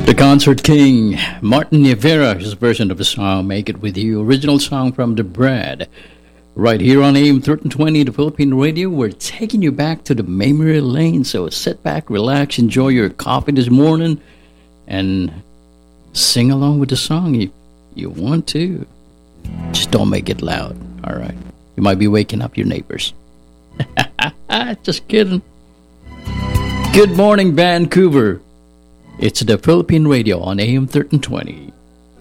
The Concert King, Martin Rivera, his version of the song Make It With You, original song from The Brad. Right here on AM 1320, the Philippine Radio, we're taking you back to the memory lane. So sit back, relax, enjoy your coffee this morning, and sing along with the song if you want to. Just don't make it loud, all right? You might be waking up your neighbors. Just kidding. Good morning, Vancouver. It's the Philippine Radio on AM 1320.